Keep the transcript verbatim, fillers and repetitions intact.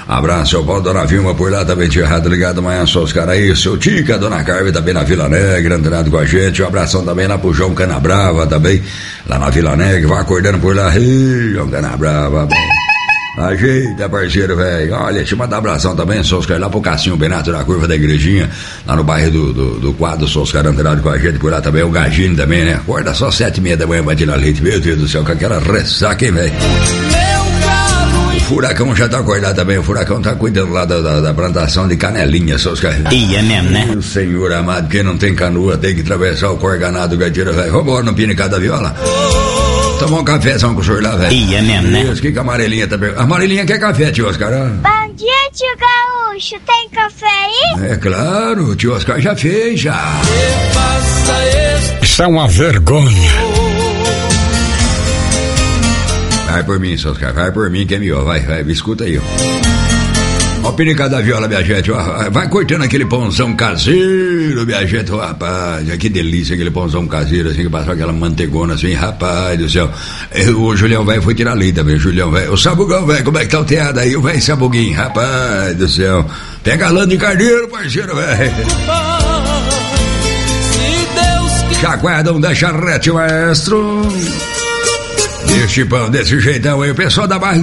Abraço, seu Paulo, dona Vilma por lá também, tia Rádio ligado amanhã, só os caras aí, seu Tica, dona Carmen também na Vila Negra, antenado com a gente, um abração também lá pro João Canabrava também, lá na Vila Negra, vai acordando por lá, ei, João Canabrava, ajeita, parceiro, velho. Olha, deixa eu mandar um abração também, só os caras lá pro Cassinho Benato da Curva da Igrejinha, lá no bairro do, do, do Quadro, só os caras antenados com a gente por lá também, o Gagino também, né? Acorda só sete e meia da manhã pra tirar leite, meu Deus do céu, com aquela ressaca, hein, velho? O Furacão já tá acordado também, o Furacão tá cuidando lá da, da, da plantação de canelinha, seus caras. E é mesmo, né? O senhor amado, quem não tem canoa tem que atravessar o corganado, gaiteiro, velho. Vambora no pinicado da viola. Tomar um cafezão com o senhor lá, velho. E é mesmo, né? Isso, que que a Amarelinha tá perguntando? A Amarelinha quer café, tio Oscar. Bom dia, tio Gaúcho, tem café aí? É claro, o tio Oscar já fez, já. Isso é uma vergonha. Vai por mim, seus caras, vai por mim que é melhor, vai, vai, escuta aí, ó. Ó o pinicado da viola, minha gente, ó, vai cortando aquele pãozão caseiro, minha gente, ó, rapaz, que delícia aquele pãozão caseiro, assim, que passou aquela mantegona, assim, rapaz do céu. Eu, o Julião velho foi tirar leite também, Julião velho. O Sabugão velho, como é que tá o teado aí, o velho Sabuguinho, rapaz do céu. Pega a lã de carneiro, parceiro, velho. Chacoalhadão da charrete, maestro. Deste pão, desse jeitão aí, o pessoal da barra